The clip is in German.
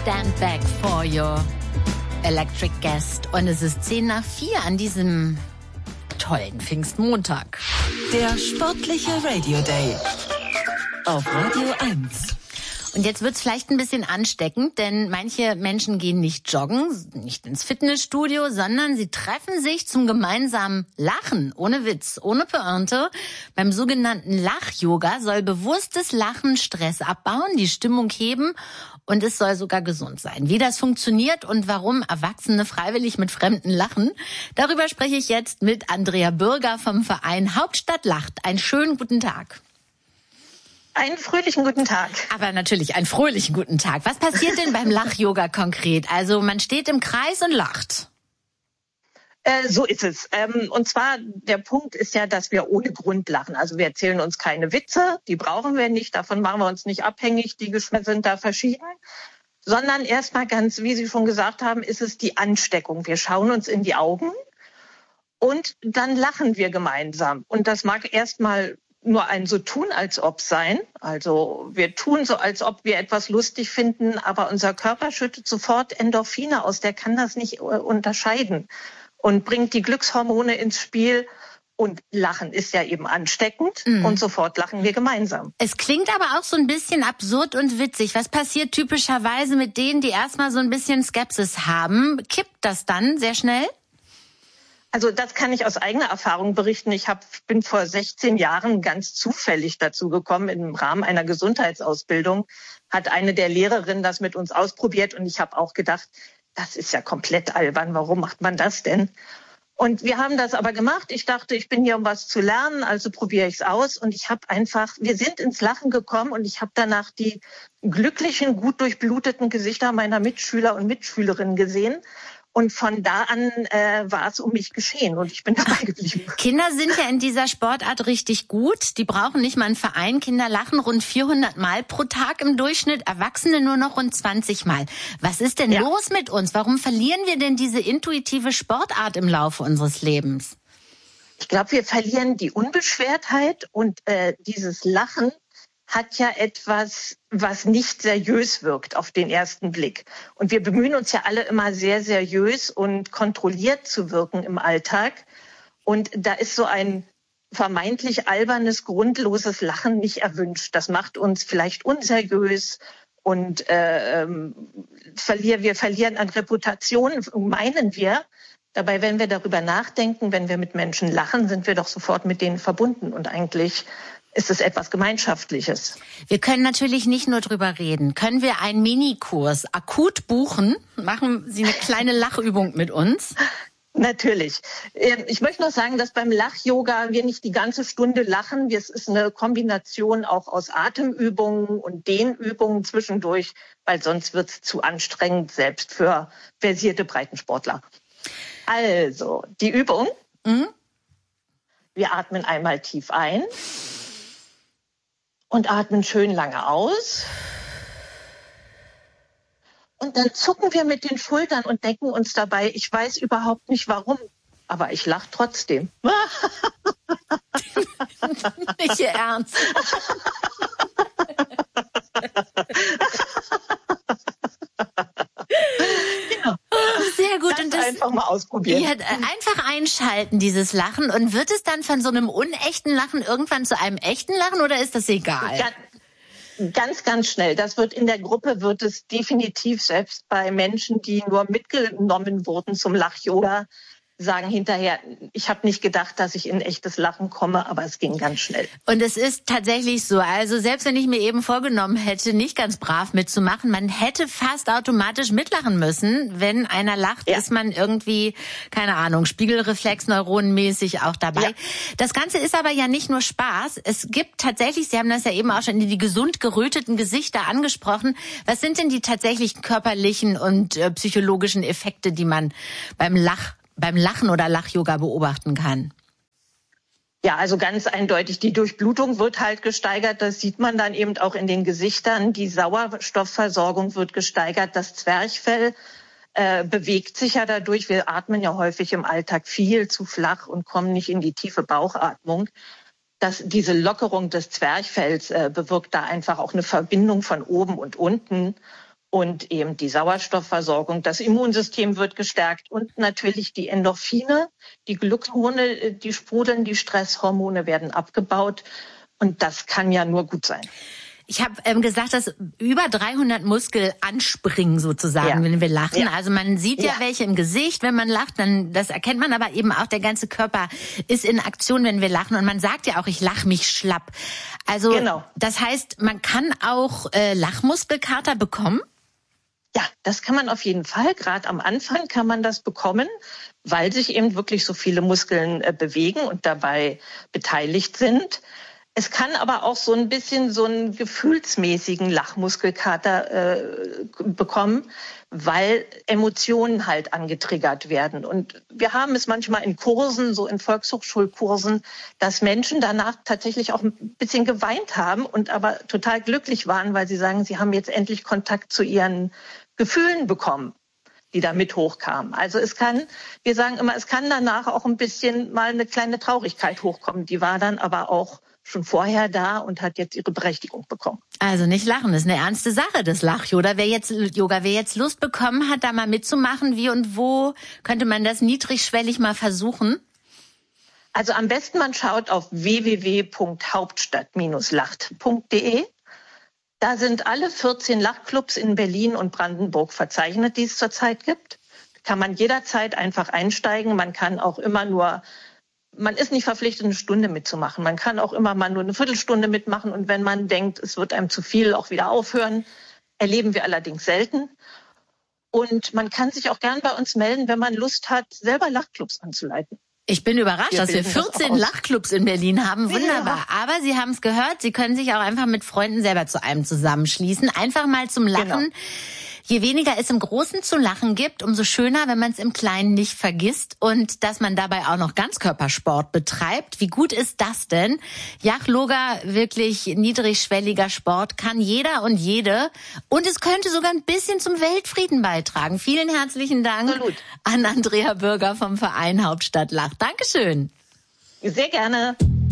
stand back for your electric guest. Und es ist 3:10 an diesem tollen Pfingstmontag. Der sportliche Radio Day auf Radio 1. Und jetzt wird's vielleicht ein bisschen ansteckend, denn manche Menschen gehen nicht joggen, nicht ins Fitnessstudio, sondern sie treffen sich zum gemeinsamen Lachen, ohne Witz, ohne Pointe. Beim sogenannten Lach-Yoga soll bewusstes Lachen Stress abbauen, die Stimmung heben und es soll sogar gesund sein. Wie das funktioniert und warum Erwachsene freiwillig mit Fremden lachen, darüber spreche ich jetzt mit Andrea Bürger vom Verein Hauptstadt Lacht. Einen schönen guten Tag. Einen fröhlichen guten Tag. Aber natürlich einen fröhlichen guten Tag. Was passiert denn beim Lach-Yoga konkret? Also man steht im Kreis und lacht. So ist es. Und zwar, der Punkt ist ja, dass wir ohne Grund lachen. Also wir erzählen uns keine Witze, die brauchen wir nicht, davon machen wir uns nicht abhängig, die Geschmäcker sind da verschieden. Sondern erstmal ganz, wie Sie schon gesagt haben, ist es die Ansteckung. Wir schauen uns in die Augen und dann lachen wir gemeinsam. Und das mag erstmal nur ein so tun, als ob sein. Also wir tun so, als ob wir etwas lustig finden, aber unser Körper schüttet sofort Endorphine aus. Der kann das nicht unterscheiden und bringt die Glückshormone ins Spiel. Und Lachen ist ja eben ansteckend und sofort lachen wir gemeinsam. Es klingt aber auch so ein bisschen absurd und witzig. Was passiert typischerweise mit denen, die erstmal so ein bisschen Skepsis haben? Kippt das dann sehr schnell? Also das kann ich aus eigener Erfahrung berichten. Ich bin vor 16 Jahren ganz zufällig dazu gekommen. Im Rahmen einer Gesundheitsausbildung hat eine der Lehrerinnen das mit uns ausprobiert. Und ich habe auch gedacht, das ist ja komplett albern. Warum macht man das denn? Und wir haben das aber gemacht. Ich dachte, ich bin hier, um was zu lernen, also probiere ich es aus. Und wir sind ins Lachen gekommen und ich habe danach die glücklichen, gut durchbluteten Gesichter meiner Mitschüler und Mitschülerinnen gesehen. Und von da an war es um mich geschehen und ich bin dabei geblieben. Kinder sind ja in dieser Sportart richtig gut. Die brauchen nicht mal einen Verein. Kinder lachen rund 400 Mal pro Tag im Durchschnitt, Erwachsene nur noch rund 20 Mal. Was ist denn los mit uns? Warum verlieren wir denn diese intuitive Sportart im Laufe unseres Lebens? Ich glaube, wir verlieren die Unbeschwertheit und dieses Lachen hat ja etwas, was nicht seriös wirkt auf den ersten Blick. Und wir bemühen uns ja alle immer sehr seriös und kontrolliert zu wirken im Alltag. Und da ist so ein vermeintlich albernes, grundloses Lachen nicht erwünscht. Das macht uns vielleicht unseriös und wir verlieren an Reputation, meinen wir. Dabei, wenn wir darüber nachdenken, wenn wir mit Menschen lachen, sind wir doch sofort mit denen verbunden. Und eigentlich ist es etwas Gemeinschaftliches. Wir können natürlich nicht nur drüber reden. Können wir einen Minikurs akut buchen? Machen Sie eine kleine Lachübung mit uns? Natürlich. Ich möchte noch sagen, dass beim Lach-Yoga wir nicht die ganze Stunde lachen. Es ist eine Kombination auch aus Atemübungen und Dehnübungen zwischendurch, weil sonst wird es zu anstrengend, selbst für versierte Breitensportler. Also, die Übung. Wir atmen einmal tief ein. Und atmen schön lange aus. Und dann zucken wir mit den Schultern und denken uns dabei, ich weiß überhaupt nicht warum, aber ich lache trotzdem. Nicht Ihr Ernst. Genau. Sehr gut. Und das einfach mal ausprobieren. Einfach einschalten, dieses Lachen. Und wird es dann von so einem unechten Lachen irgendwann zu einem echten Lachen oder ist das egal? Ganz, ganz schnell. In der Gruppe wird es definitiv, selbst bei Menschen, die nur mitgenommen wurden zum Lach-Yoga, sagen hinterher, ich habe nicht gedacht, dass ich in echtes Lachen komme, aber es ging ganz schnell. Und es ist tatsächlich so, also selbst wenn ich mir eben vorgenommen hätte, nicht ganz brav mitzumachen, man hätte fast automatisch mitlachen müssen. Wenn einer lacht, ist man irgendwie, keine Ahnung, Spiegelreflexneuronenmäßig auch dabei. Ja. Das Ganze ist aber ja nicht nur Spaß. Es gibt tatsächlich, Sie haben das ja eben auch schon in die gesund geröteten Gesichter angesprochen. Was sind denn die tatsächlichen körperlichen und psychologischen Effekte, die man beim Lachen oder Lach-Yoga beobachten kann? Ja, also ganz eindeutig, die Durchblutung wird halt gesteigert. Das sieht man dann eben auch in den Gesichtern. Die Sauerstoffversorgung wird gesteigert. Das Zwerchfell bewegt sich ja dadurch. Wir atmen ja häufig im Alltag viel zu flach und kommen nicht in die tiefe Bauchatmung. Diese Lockerung des Zwerchfells bewirkt da einfach auch eine Verbindung von oben und unten. und eben die Sauerstoffversorgung. Das Immunsystem wird gestärkt und natürlich die Endorphine, die Glückshormone, die sprudeln, die Stresshormone werden abgebaut. Und das kann ja nur gut sein. Ich habe gesagt, dass über 300 Muskel anspringen sozusagen, wenn wir lachen. Ja. Also man sieht ja welche im Gesicht, wenn man lacht, dann das erkennt man, aber eben auch der ganze Körper ist in Aktion, wenn wir lachen. Und man sagt ja auch, ich lache mich schlapp. Also das heißt, man kann auch Lachmuskelkater bekommen? Ja, das kann man auf jeden Fall. Gerade am Anfang kann man das bekommen, weil sich eben wirklich so viele Muskeln bewegen und dabei beteiligt sind. Es kann aber auch so ein bisschen so einen gefühlsmäßigen Lachmuskelkater bekommen, weil Emotionen halt angetriggert werden. Und wir haben es manchmal in Kursen, so in Volkshochschulkursen, dass Menschen danach tatsächlich auch ein bisschen geweint haben und aber total glücklich waren, weil sie sagen, sie haben jetzt endlich Kontakt zu ihren Gefühlen bekommen, die da mit hochkamen. Also wir sagen immer, es kann danach auch ein bisschen mal eine kleine Traurigkeit hochkommen. Die war dann aber auch schon vorher da und hat jetzt ihre Berechtigung bekommen. Also nicht lachen, das ist eine ernste Sache, das Lach-Yoga. Wer jetzt Lust bekommen hat, da mal mitzumachen, wie und wo könnte man das niedrigschwellig mal versuchen? Also am besten man schaut auf www.hauptstadt-lacht.de. Da sind alle 14 Lachclubs in Berlin und Brandenburg verzeichnet, die es zurzeit gibt. Kann man jederzeit einfach einsteigen. Man ist nicht verpflichtet, eine Stunde mitzumachen. Man kann auch immer mal nur eine Viertelstunde mitmachen. Und wenn man denkt, es wird einem zu viel, auch wieder aufhören. Erleben wir allerdings selten. Und man kann sich auch gern bei uns melden, wenn man Lust hat, selber Lachclubs anzuleiten. Ich bin überrascht, dass wir 14 Lachclubs in Berlin haben. Wunderbar. Ja. Aber Sie haben es gehört, Sie können sich auch einfach mit Freunden selber zu einem zusammenschließen. Einfach mal zum Lachen. Genau. Je weniger es im Großen zu lachen gibt, umso schöner, wenn man es im Kleinen nicht vergisst und dass man dabei auch noch Ganzkörpersport betreibt. Wie gut ist das denn? Lach-Yoga, wirklich niedrigschwelliger Sport, kann jeder und jede. Und es könnte sogar ein bisschen zum Weltfrieden beitragen. Vielen herzlichen Dank an Andrea Bürger vom Verein Hauptstadt Lacht. Dankeschön. Sehr gerne.